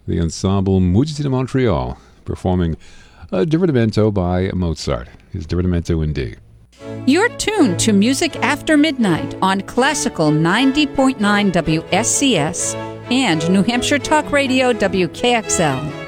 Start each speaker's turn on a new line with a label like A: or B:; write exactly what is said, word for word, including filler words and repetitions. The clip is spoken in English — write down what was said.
A: the ensemble Musica de Montreal, performing a Divertimento by Mozart. His Divertimento in D.
B: You're tuned to Music After Midnight on Classical ninety point nine W S C S and New Hampshire Talk Radio W K X L.